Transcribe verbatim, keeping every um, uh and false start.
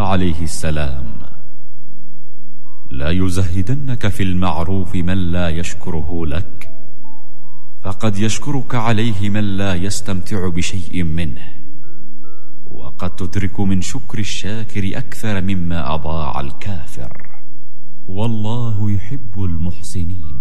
عليه السلام: لا يزهدنك في المعروف من لا يشكره لك، فقد يشكرك عليه من لا يستمتع بشيء منه، وقد تدرك من شكر الشاكر أكثر مما أضاع الكافر، والله يحب المحسنين.